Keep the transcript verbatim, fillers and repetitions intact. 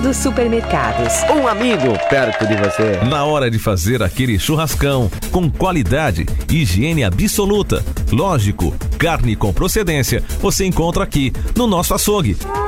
dos supermercados. Um amigo perto de você. Na hora de fazer aquele churrascão, com qualidade, higiene absoluta. Lógico, carne com procedência, você encontra aqui no nosso açougue.